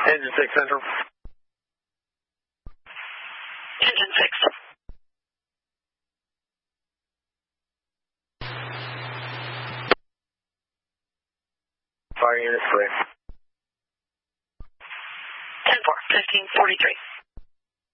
Engine 6 Central. Engine 6. Fire unit 3. 10-4, 1543.